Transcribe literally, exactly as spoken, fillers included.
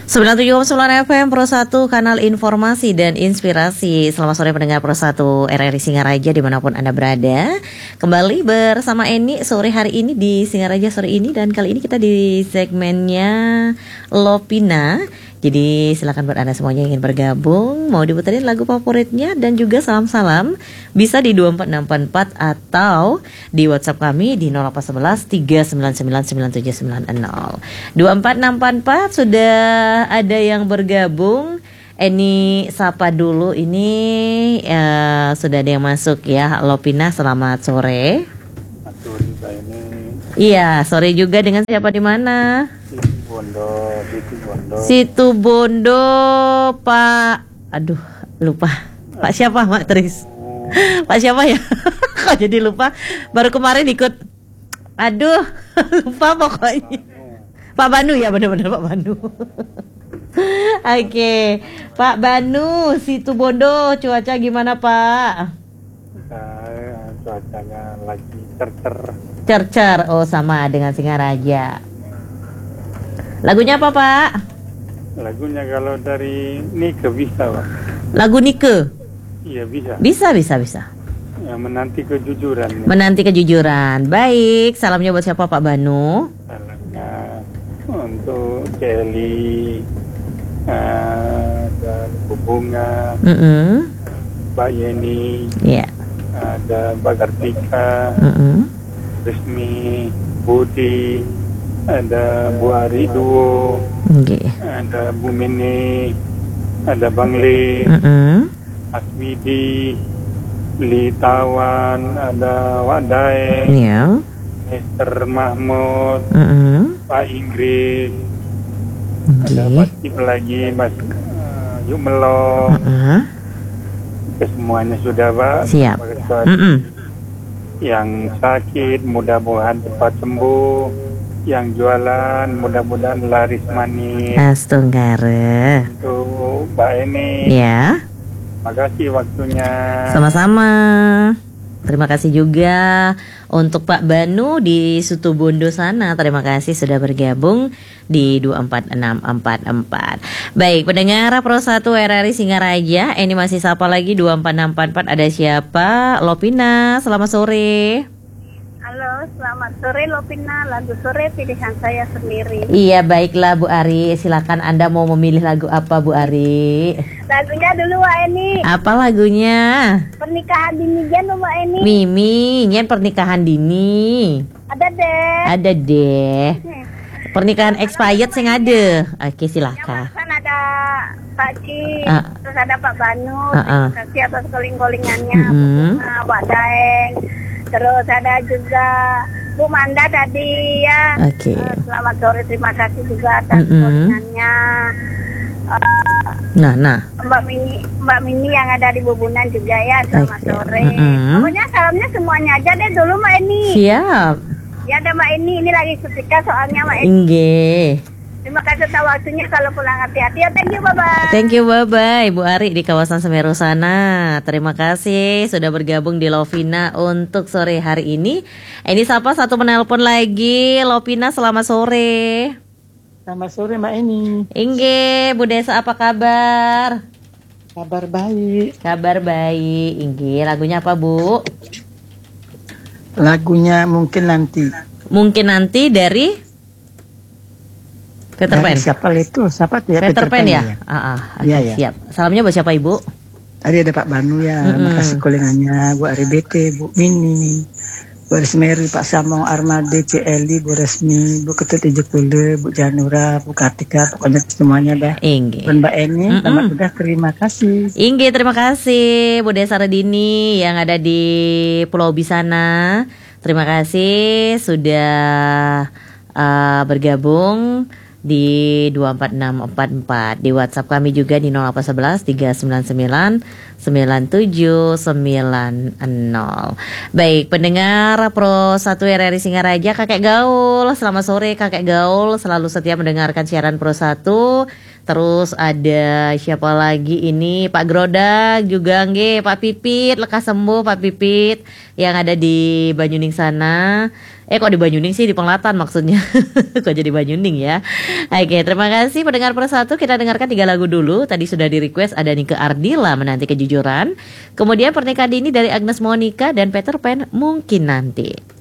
sembilan puluh tujuh koma sembilan F M Pro satu, kanal informasi dan inspirasi. Selamat sore pendengar Pro satu R R I Singaraja dimanapun Anda berada. Kembali bersama Eni sore hari ini di Singaraja sore ini. Dan kali ini kita di segmennya Lopina. Jadi silakan buat Anda semuanya yang ingin bergabung, mau diputerin lagu favoritnya dan juga salam-salam, bisa di dua empat enam empat empat atau di WhatsApp kami di nol delapan satu satu tiga sembilan sembilan sembilan tujuh sembilan nol. Dua empat enam empat empat sudah ada yang bergabung. Eni sapa dulu, ini uh, sudah ada yang masuk ya. Lopina, selamat sore. Selamat sore Mbak Eni. Iya, sore juga. Dengan siapa di mana? Bondo, Situ Bondo. Situ Bondo, Pak. Aduh, lupa. Pak siapa, Mak Tris? Pak siapa ya? Kok jadi lupa? Baru kemarin ikut. Aduh, lupa pokoknya. Pak Banu ya, benar-benar Pak Banu. Oke, okay. Pak Banu, Situ Bondo, cuaca gimana Pak? Nah, cuacanya lagi cercer. Cercer, oh sama dengan Singaraja. Lagunya apa Pak? Lagunya kalau dari Nike bisa Pak. Lagu Nike? Iya bisa. Bisa, bisa, bisa. Ya, menanti kejujuran. Menanti kejujuran. Baik, salamnya buat siapa Pak Banu? Salamnya untuk Kelly, uh, dan Bunga, mm-hmm. Mbak Yeni, yeah. ada Mbak Kartika, mm-hmm. Resmi, Budi, ada Bu Ari Duo, okay. ada Bu Mini, ada Bang Le, mm-hmm. Aswidi, Li Tawan, ada Wak Daeng, yeah. Mister Mahmud, mm-hmm. Pak Inggris, okay. ada Mas Kip lagi, Mas uh, Yuk Melo, uh-huh. semuanya sudah Pak. Siap. Mm-hmm. Yang sakit mudah-mudahan cepat sembuh, yang jualan mudah-mudahan laris manis. Astuggara. Untuk Mbak Eni. Ya. Makasih waktunya. Sama-sama. Terima kasih juga untuk Pak Banu di Situ Bondo sana. Terima kasih sudah bergabung di dua empat enam empat empat. Baik, pendengar Pro satu R R I Singaraja, ini masih sapa lagi dua empat enam empat empat. Ada siapa? Lopina, selamat sore. Halo, selamat sore Lopina. Lagu sore pilihan saya sendiri. Iya, baiklah Bu Ari. Silakan Anda mau memilih lagu apa Bu Ari? Lagunya dulu Mbak Eni. Apa lagunya? Pernikahan dini Jan Mbak Eni. Mimi, nyen pernikahan dini. Ada deh. Ada deh. Pernikahan expired sing ada. Oke, silakan. Kan ada Pak Ci, uh. terus ada Pak Banu. Uh-uh. Terima kasih atas calling-callingannya. Mm-hmm. Nah, Pak Daeng. Terus ada juga Bu Manda tadi ya. Oke. Okay. Uh, selamat sore, terima kasih juga atas mm-hmm. callingannya. Uh, nah, nah. Mbak Mini, Mbak Mini yang ada di Bubunan juga ya. Selamat okay. sore. Mm-hmm. Pokoknya salamnya semuanya aja deh dulu Mbak Eni. Siap. Ya ada Mbak Eni, ini lagi setrika soalnya Mbak Eni. Inggih. Terima kasih atas waktunya, kalau pulang hati-hati ya. Thank you, bye-bye. Thank you, bye-bye Bu Ari di kawasan Semeru sana. Terima kasih sudah bergabung di Lovina untuk sore hari ini. Ini siapa satu menelpon lagi. Lovina, selamat sore. Selamat sore Mbak Eni. Inggih, Bu Desa apa kabar? Kabar baik. Kabar baik. Inggih, lagunya apa Bu? Lagunya mungkin nanti. Mungkin nanti dari Peter Pan. Siapa itu? Siapa tuh ya? Peter, Peter Pan, Pan ya? ya? Ah, ah, okay, ya, ya. Siap. Salamnya buat siapa Ibu? Tadi ada Pak Banu ya. Mm-hmm. Makasih callingannya. Bu Ari B T, Bu Mini, Bu Resmeri, Pak Samong, Armade, C Eli, Bu Resmi, Bu Ketut Ijekule, Bu Janura, Bu Kartika, pokoknya semuanya dah. Inggih. Dan Mbak Eni, mm-hmm. selamat udah, terima kasih. Inggih, terima kasih Bu Desa Redini yang ada di Pulau Bisana. Terima kasih sudah uh, bergabung di dua empat enam empat empat. Di WhatsApp kami juga di nol delapan satu satu tiga sembilan sembilan sembilan tujuh sembilan nol. Baik, pendengar Pro satu R R I Singaraja, Kakek Gaul. Selamat sore Kakek Gaul, selalu setia mendengarkan siaran Pro satu. Terus ada siapa lagi ini? Pak Grodag juga nggih, Pak Pipit, lekas sembuh Pak Pipit yang ada di Banyuning sana. Eh kok di Banyuning sih, di Penglatan maksudnya. Kok jadi Banyuning ya. Oke, terima kasih pendengar Persatu. Kita dengarkan tiga lagu dulu. Tadi sudah di request ada Nike Ardila, Menanti Kejujuran. Kemudian Pernikahan Dini dari Agnes Monica dan Peter Pan, Mungkin Nanti.